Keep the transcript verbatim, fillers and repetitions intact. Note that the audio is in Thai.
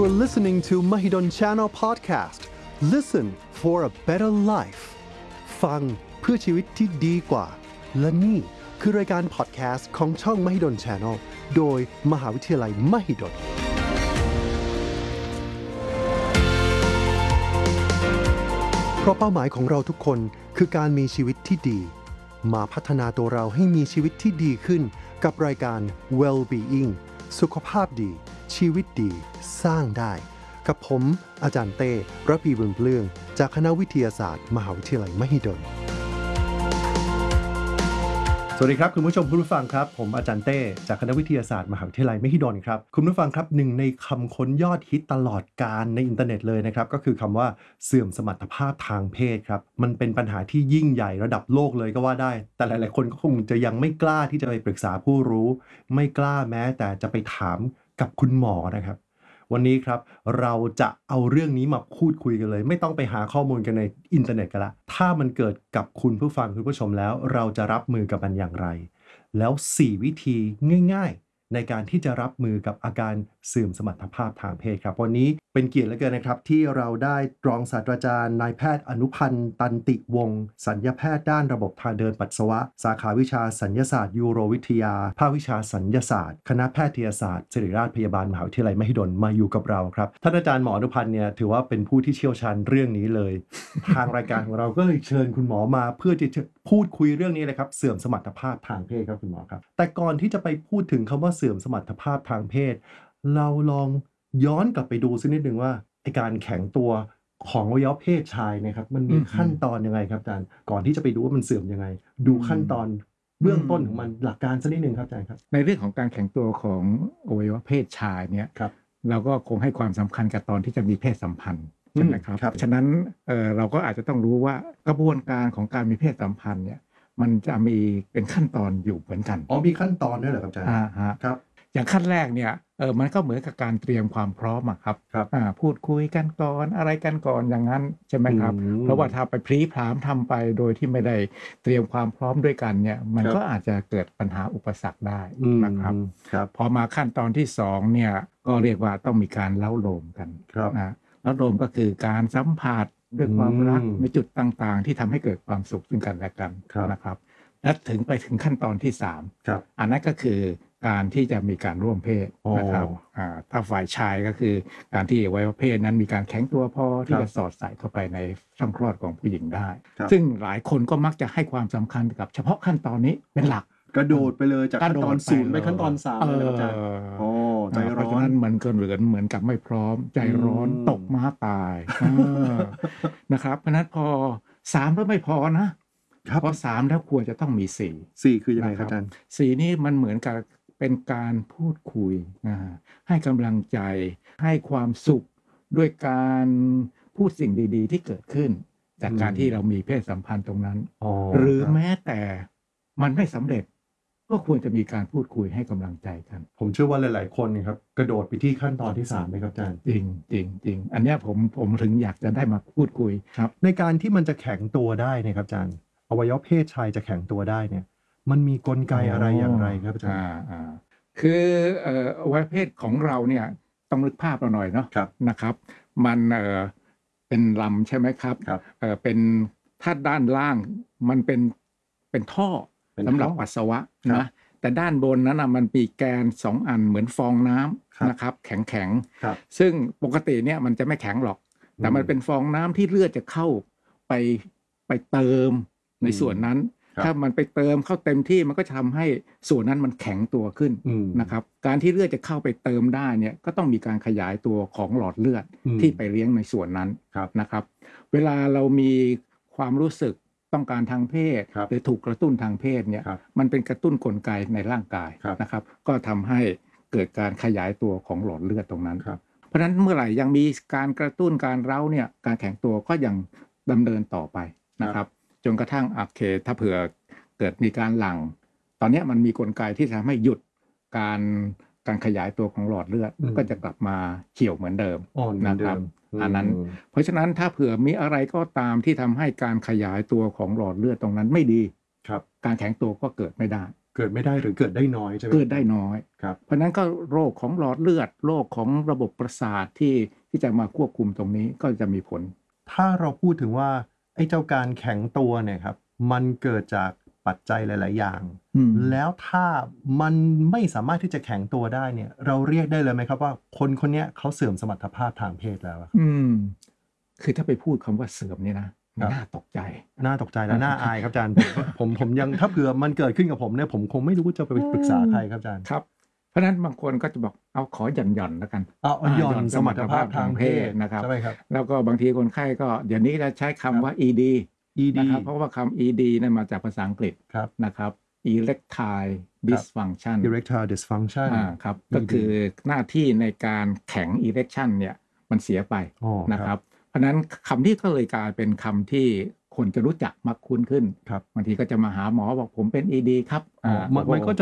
are listening to Mahidol Channel Podcast. Listen for a better life. ฟังเพื่อชีวิตที่ดีกว่าและนี่คือรายการพอดแคสต์ของช่อง Mahidol Channel โดยมหาวิทยาลัยมหิดลเพราะเป้าหมายของเราทุกคนคือการมีชีวิตที่ดีมาพัฒนาตัวเราให้มีชีวิตที่ดีขึ้นกับรายการ Well-being สุขภาพดีชีวิตดีสร้างได้กับผมอาจารย์เต้ระพีบุญเปลื้องจากคณะวิทยาศาสตร์มหาวิทยาลัยมหิดลสวัสดีครับคุณผู้ชมคุณผู้ฟังครับผมอาจารย์เต้จากคณะวิทยาศาสตร์มหาวิทยาลัยมหิดลครับคุณผู้ฟังครับหนึ่งในคำค้นยอดฮิตตลอดกาลในอินเทอร์เน็ตเลยนะครับก็คือคำว่าเสื่อมสมรรถภาพทางเพศครับมันเป็นปัญหาที่ยิ่งใหญ่ระดับโลกเลยก็ว่าได้แต่หลายๆคนก็คงจะยังไม่กล้าที่จะไปปรึกษาผู้รู้ไม่กล้าแม้แต่จะไปถามกับคุณหมอนะครับวันนี้ครับเราจะเอาเรื่องนี้มาพูดคุยกันเลยไม่ต้องไปหาข้อมูลกันในอินเทอร์เน็ตกันละถ้ามันเกิดกับคุณผู้ฟังคุณผู้ชมแล้วเราจะรับมือกับมันอย่างไรแล้วสี่วิธีง่ายๆในการที่จะรับมือกับอาการเสื่อมสมรรถภาพทางเพศครับวันนี้เป็นเกียรติเหลือเกินนะครับที่เราได้รองศาสตราจารย์นายแพทย์อนุพันธ์ตันติวงศ์ศัลยแพทย์ด้านระบบทางเดินปัสสาวะสาขาวิชาศัลยศาสตร์ยูโรวิทยาภาควิชาศัลยศาสตร์คณะแพทยศาสตร์ศิริราชพยาบาลมหาวิทยาลัยมหิดลมาอยู่กับเราครับท่านอาจารย์หมออนุพันธ์เนี่ยถือว่าเป็นผู้ที่เชี่ยวชาญเรื่องนี้เลย ทางรายการของเราก็เลยเชิญคุณหมอมาเพื่อที่จะพูดคุยเรื่องนี้เลยครับเสื่อมสมรรถภาพทางเพศครับคุณหมอครับแต่ก่อนที่จะไปพูดถึงคำว่าเสื่อมสมรรถภาพทางเพศเราลองย้อนกลับไปดูสักนิดนึงว่าไอ้การแข็งตัวของอวัยวะเพศชายนะครับมันมีขั้นตอนยังไงครับอาจารย์ก่อนที่จะไปดูว่ามันเสื่อมยังไงดูขั้นตอนเบื้องต้นของมันหลักการสักนิดนึงครับอาจารย์ครับในเรื่องของการแข็งตัวของอวัยวะเพศชายเนี่ยเราก็คงให้ความสำคัญกับตอนที่จะมีเพศสัมพันธ์ใช่ไหมครับฉะนั้น เอ่อ เราก็อาจจะต้องรู้ว่ากระบวนการของการมีเพศสัมพันธ์เนี่ยมันจะมีเป็นขั้นตอนอยู่เหมือนกันอ๋อมีขั้นตอนด้วยเหรอครับอาจารย์อ่าฮะครับอย่างขั้นแรกเนี่ยเออมันก็เหมือนกับการเตรียมความพร้อมอะครับครับอ่าพูดคุยกันก่อนอะไรกันก่อนอย่างนั้นใช่ไหมครับเพราะว่าถ้าไปพลีพรามทำไปโดยที่ไม่ได้เตรียมความพร้อมด้วยกันเนี่ยมันก็อาจจะเกิดปัญหาอุปสรรคได้นะครับพอมาขั้นตอนที่สองเนี่ยก็เรียกว่าต้องมีการเล้าโลมกันนะเล้าโลมก็คือการสัมผัสด้วยความรักในจุดต่างๆที่ทำให้เกิดความสุขซึ่งกันและกันนะครับและถึงไปถึงขั้นตอนที่สามอันนั้นก็คือการที่จะมีการร่วมเพศนะครับถ้าฝ่ายชายก็คือการที่อวัยวะเพศนั้นมีการแข็งตัวพอที่จะสอดใส่เข้าไปในช่องคลอดของผู้หญิงได้ซึ่งหลายคนก็มักจะให้ความสำคัญกับเฉพาะขั้นตอนนี้เป็นหลักกระโดดไปเลยจากขั้นตอนศูนย์ไปขั้นตอนสามเลยอาจารย์โอ้ใจร้อนเพราะฉะนั้นมันก็เหมือนเหมือนกับไม่พร้อมใจร้อนตกม้าตายนะครับเพราะนั้นพอสามแล้วไม่พอนะพอสามแล้วควรจะต้องมีสี่สี่คือยังไงครับอาจารย์สี่นี่มันเหมือนกับเป็นการพูดคุยนะให้กำลังใจให้ความสุขด้วยการพูดสิ่งดีๆที่เกิดขึ้นจากการที่เรามีเพศสัมพันธ์ตรงนั้นหรือแม้แต่มันไม่สำเร็จก็ควรจะมีการพูดคุยให้กำลังใจกันผมเชื่อว่าหลายๆคนเนี่ยครับกระโดดไปที่ขั้นตอนที่สามไหมครับอาจารย์จริงจริงจริงอันนี้ผมผมถึงอยากจะได้มาพูดคุยครับในการที่มันจะแข็งตัวได้นะครับอาจารย์อวัยวะเพศชายจะแข็งตัวได้เนี่ยมันมีกลไกอะไรอย่างไรครับอาจารย์คือเอ่ออวัยวะเพศของเราเนี่ยต้องนึกภาพเราหน่อยเนาะนะครับมันเอ่อเป็นลำใช่ไหมครับเอ่อเป็นถ้าด้านล่างมันเป็นเป็นท่อสำหรับปัสสาวะนะแต่ด้านบนนั้นนะมันมีแกนสองอันเหมือนฟองน้ำนะครับแข็งแข็งซึ่งปกติเนี่ยมันจะไม่แข็งหรอกแต่มันเป็นฟองน้ำที่เลือดจะเข้าไปไปเติมในส่วนนั้นถ้ามันไปเติมเข้าเต็มที่มันก็จะทำให้ส่วนนั้นมันแข็งตัวขึ้นนะครับการที่เลือดจะเข้าไปเติมได้เนี่ยก็ต้องมีการขยายตัวของหลอดเลือดที่ไปเลี้ยงในส่วนนั้นนะครับเวลาเรามีความรู้สึกต้องการทางเพศหรือถูกกระตุ้นทางเพศเนี่ยมันเป็นกระตุ้นกลไกในร่างกายนะครับก็ทำให้เกิดการขยายตัวของหลอดเลือดตรงนั้นเพราะฉะนั้นเมื่อไหร่ยังมีการกระตุ้นการเร้าเนี่ยการแข็งตัวก็ยังดำเนินต่อไปนะครับจนกระทั่งโอเคถ้าเผื่อเกิดมีการหลั่งตอนนี้มันมีกลไกที่ทำให้หยุดการการขยายตัวของหลอดเลือดก็จะกลับมาเขียวเหมือนเดิมนะครับอันนั้นเพราะฉะนั้นถ้าเผื่อมีอะไรก็ตามที่ทำให้การขยายตัวของหลอดเลือดตรงนั้นไม่ดีการแข็งตัวก็เกิดไม่ได้เกิดไม่ได้หรือเกิดได้น้อยใช่ไหมเกิดได้น้อยครับเพราะนั้นก็โรคของหลอดเลือดโรคของระบบประสาทที่ที่จะมาควบคุมตรงนี้ก็จะมีผลถ้าเราพูดถึงว่าไอ้เจ้าการแข็งตัวเนี่ยครับมันเกิดจากปัจจัยหลาย ๆ อย่างอืมแล้วถ้ามันไม่สามารถที่จะแข็งตัวได้เนี่ยเราเรียกได้เลยไหมครับว่าคนคนเนี้ยเขาเสื่อมสมรรถภาพทางเพศแล้วอะครับอืม คือถ้าไปพูดคำว่าเสื่อมเนี่ยนะครับน่าตกใจน่าตกใจและน่าอายครับอาจารย์ผมผมผมยังถ้าเผื่อมันเกิดขึ้นกับผมเนี่ยผมคงไม่รู้จะไปปรึกษาใครครับอาจารย์ครับ เพราะฉะนั้นบางคนก็จะบอกเอาขอหย่อนหย่อนๆแล้วกันเอาเอาหย่อนสมรรถภาพทางเพศนะครับใช่ไหมครับแล้วก็บางทีคนไข้ก็เดี๋ยวนี้จะใช้คำว่า อี ดีอี ดีนะครับเพราะว่าคำ อี ดี นั้นมาจากภาษาอังกฤษครับนะครับ erectile dysfunction erectile dysfunction อ่าครับอี ดีก็คือหน้าที่ในการแข็ง erection เนี่ยมันเสียไปอ๋อนะครับ เพราะฉะนั้นคำนี้ก็เลยกลายเป็นคำที่คนจะรู้จักมักคุ้นขึ้นครับบางทีก็จะมาหาหมอบอกผมเป็น อี ดี ครับอ๋อมันมันก็จะ